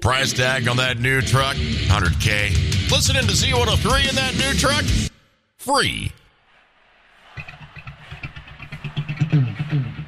Price tag on that new truck, $100K. Listening to Z103 in that new truck, free.